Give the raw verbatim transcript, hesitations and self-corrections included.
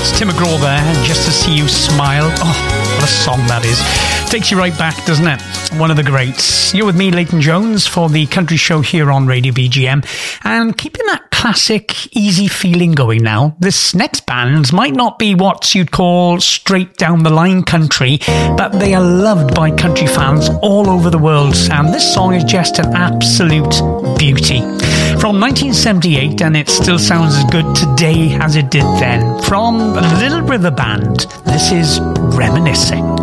It's Tim McGraw there, and Just to See You Smile. Oh, what a song that is. Takes you right back, doesn't it? One of the greats. You're with me, Leighton Jones, for the Country Show here on Radio B G M. And keeping that classic, easy feeling going now, this next band might not be what you'd call straight down the line country, but they are loved by country fans all over the world. And this song is just an absolute beauty. From nineteen seventy-eight, and it still sounds as good today as it did then. From Little River Band, this is Reminiscing.